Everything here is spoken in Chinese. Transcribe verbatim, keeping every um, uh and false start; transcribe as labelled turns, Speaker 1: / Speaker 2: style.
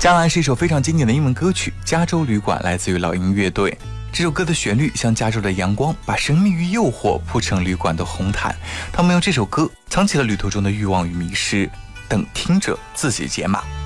Speaker 1: 江南是一首非常经典的英文歌曲《加州旅馆》，来自于老鹰乐队。这首歌的旋律像加州的阳光，把神秘与诱惑铺成旅馆的红毯。他们用这首歌藏起了旅途中的欲望与迷失，等听者自己解码。